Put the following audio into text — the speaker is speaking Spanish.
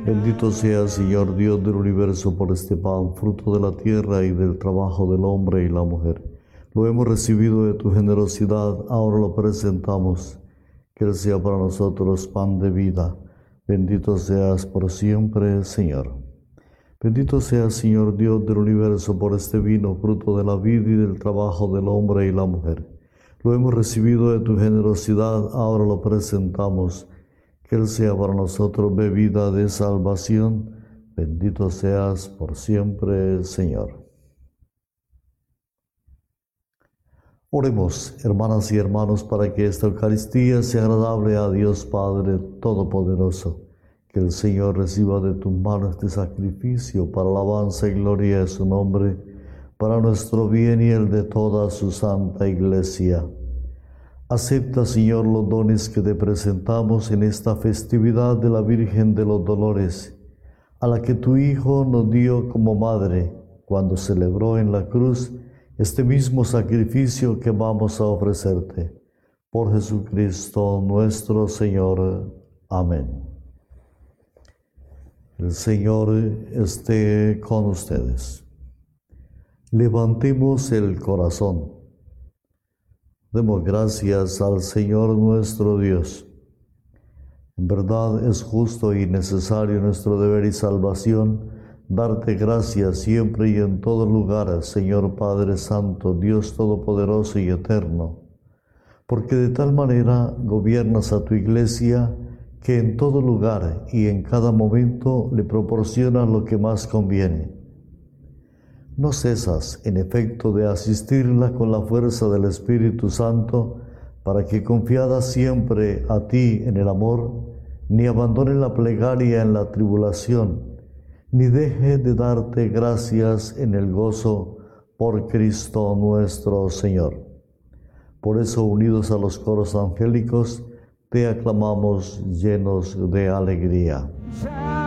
Bendito sea, Señor Dios del universo, por este pan, fruto de la tierra y del trabajo del hombre y la mujer. Lo hemos recibido de tu generosidad, ahora lo presentamos. Que Él sea para nosotros pan de vida. Bendito seas por siempre, Señor. Bendito sea, Señor Dios del universo, por este vino, fruto de la vida y del trabajo del hombre y la mujer. Lo hemos recibido de tu generosidad, ahora lo presentamos. Que Él sea para nosotros bebida de salvación. Bendito seas por siempre, Señor. Oremos, hermanas y hermanos, para que esta Eucaristía sea agradable a Dios Padre Todopoderoso. Que el Señor reciba de tus manos este sacrificio para alabanza y gloria de su nombre, para nuestro bien y el de toda su santa Iglesia. Acepta, Señor, los dones que te presentamos en esta festividad de la Virgen de los Dolores, a la que tu Hijo nos dio como madre cuando celebró en la cruz este mismo sacrificio que vamos a ofrecerte. Por Jesucristo nuestro Señor. Amén. El Señor esté con ustedes. Levantemos el corazón. Demos gracias al Señor nuestro Dios. En verdad es justo y necesario nuestro deber y salvación darte gracias siempre y en todo lugar, Señor Padre Santo, Dios Todopoderoso y Eterno, porque de tal manera gobiernas a tu Iglesia que en todo lugar y en cada momento le proporcionas lo que más conviene. No cesas, en efecto, de asistirla con la fuerza del Espíritu Santo, para que, confiada siempre a ti en el amor, ni abandone la plegaria en la tribulación, ni deje de darte gracias en el gozo por Cristo nuestro Señor. Por eso, unidos a los coros angélicos, te aclamamos llenos de alegría.